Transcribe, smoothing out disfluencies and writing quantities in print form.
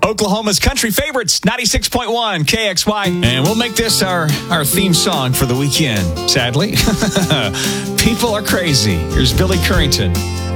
Oklahoma's country favorites, 96.1 KXY. And we'll make this our theme song for the weekend, sadly. People are crazy. Here's Billy Currington.